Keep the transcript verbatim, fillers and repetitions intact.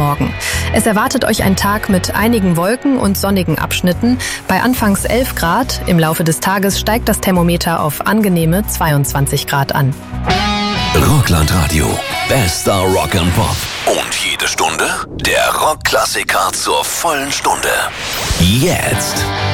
Morgen. Es erwartet euch ein Tag mit einigen Wolken und sonnigen Abschnitten. Bei anfangs elf Grad. Im Laufe des Tages steigt das Thermometer auf angenehme zweiundzwanzig Grad an. Rockland-Radio. Bester Rock and Pop. Und jede Stunde der Rockklassiker zur vollen Stunde. Jetzt.